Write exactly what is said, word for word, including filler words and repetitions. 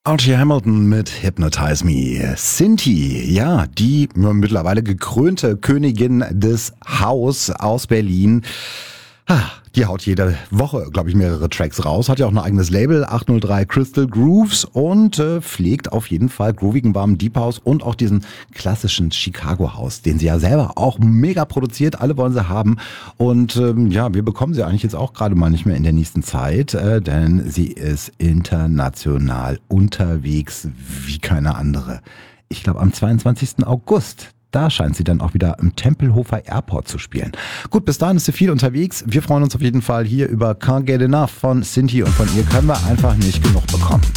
Archie Hamilton mit Hypnotize Me. Cinti, ja, die mittlerweile gekrönte Königin des House aus Berlin. Die haut jede Woche, glaube ich, mehrere Tracks raus. Hat ja auch ein eigenes Label, acht null drei Crystal Grooves, und äh, pflegt auf jeden Fall groovigen, warmen Deep House und auch diesen klassischen Chicago House, den sie ja selber auch mega produziert. Alle wollen sie haben. Und ähm, ja, wir bekommen sie eigentlich jetzt auch gerade mal nicht mehr in der nächsten Zeit, äh, denn sie ist international unterwegs wie keine andere. Ich glaube, am zweiundzwanzigsten August. Da scheint sie dann auch wieder im Tempelhofer Airport zu spielen. Gut, bis dahin ist sie viel unterwegs. Wir freuen uns auf jeden Fall hier über Can't Get Enough von Cinti, und von ihr können wir einfach nicht genug bekommen.